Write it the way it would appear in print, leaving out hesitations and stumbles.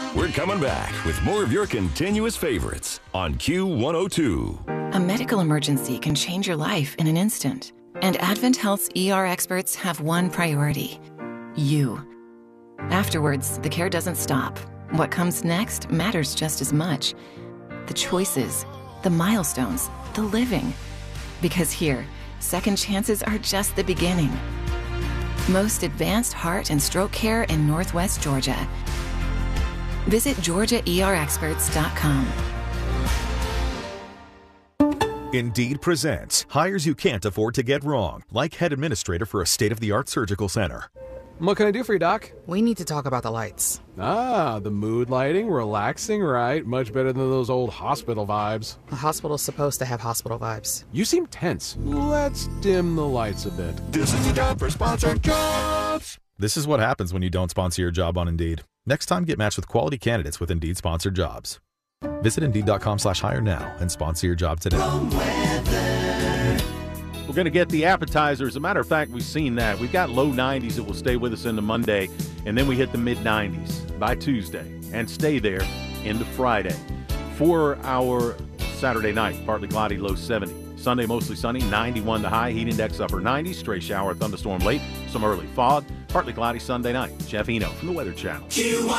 We're coming back with more of your continuous favorites on Q102. A medical emergency can change your life in an instant. And Advent Health's ER experts have one priority: you. Afterwards, the care doesn't stop. What comes next matters just as much. The choices, the milestones, the living. Because here, second chances are just the beginning. Most advanced heart and stroke care in Northwest Georgia. Visit GeorgiaERexperts.com. Indeed presents hires you can't afford to get wrong, like head administrator for a state-of-the-art surgical center. What can I do for you, Doc? We need to talk about the lights. Ah, the mood lighting, relaxing, right? Much better than those old hospital vibes. A hospital's supposed to have hospital vibes. You seem tense. Let's dim the lights a bit. This is the time for sponsored jobs. This is what happens when you don't sponsor your job on Indeed. Next time, get matched with quality candidates with Indeed sponsored jobs. Visit Indeed.com/hire now and sponsor your job today. We're going to get the appetizers. As a matter of fact, we've seen that. We've got low 90s that will stay with us into Monday, and then we hit the mid-90s by Tuesday and stay there into Friday. For our Saturday night, partly cloudy, low 70. Sunday, mostly sunny, 91 the high, heat index upper 90s, stray shower, thunderstorm late, some early fog, partly cloudy Sunday night. Jeff Eno from the Weather Channel.